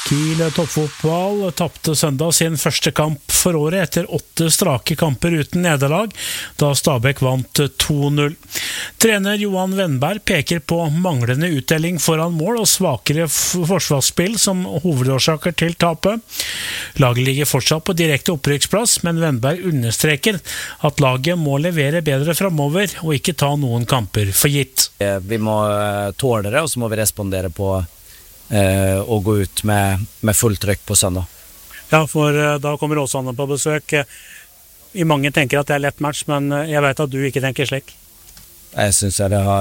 Kiel toppfotball tapte søndag sin første kamp for året etter 8 strake kamper uten nederlag, da Stabæk vant 2-0. Trener Johan Wennberg peker på manglende utdeling foran mål og svakere forsvarsspill som hovedårsaker til tapet. Laget ligger fortsatt på direkte opprykksplass, men Wennberg understreker at laget må levere bedre fremover og ikke ta noen kamper for gitt. Vi må tåle det, og så må vi respondere på å gå ut med fullt trykk på søndag. Ja, for da kommer Åsane på besøk. Mange tenker at det lett match, men jeg vet at du ikke tenker slik. Jeg synes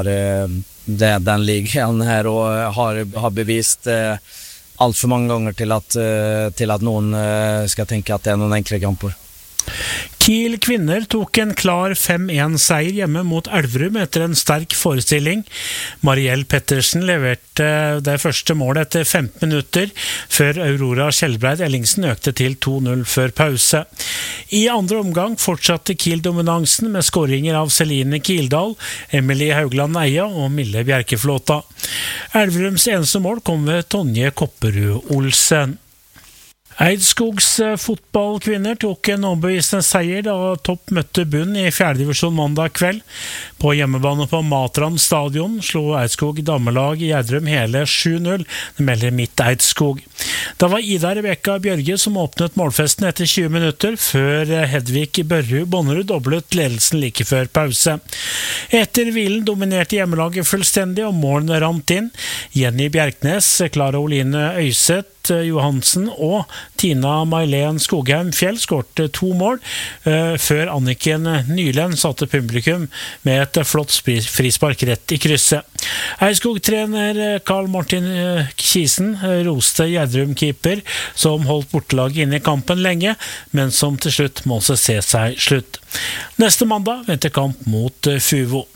den ligaen her og har bevist alt for mange ganger til at noen skal tenke at det noen enkle kamper. Kiel kvinner tok en klar 5-1-seier hjemme mot Elverum etter en sterk forestilling. Mariell Pettersen leverte det første målet etter 15 minutter, før Aurora Kjellbreid Ellingsen økte til 2-0 før pause. I andre omgang fortsatte Kiel-dominansen med skåringer av Celine Kildal, Emilie Haugland Eia og Mille Bjerkeflåta. Elverums eneste mål kom ved Tonje Kopperud Olsen. Eidskogs fotballkvinner tok en overbevisende seier da Topp møtte bunn i 4. divisjon mandag kveld. På hjemmebane på Matran stadion slo Eidskog damelag i Gjerdrum hele 7-0, det melder Midt Eidskog. Da var Ida Rebekka Bjørge som åpnet målfesten etter 20 minutter, før Hedvig Bonnerud doblet ledelsen like før pause. Etter hvilen dominerte hjemmelaget fullstendig, og målene rant inn. Jenny Bjerknes, Klara Oline Øyseth, Johansen og Tina Mailen Skogheim Fjell skårte 2 mål, før Anniken Nylen satte publikum med et flott frispark rett i krysset. Eidskog-trener Karl Martin Kisen roste Gjerdrum-keeper, som holdt bortelaget inne i kampen lenge, men som til slutt måtte se seg slutt. Neste mandag venter kamp mot Fuvo.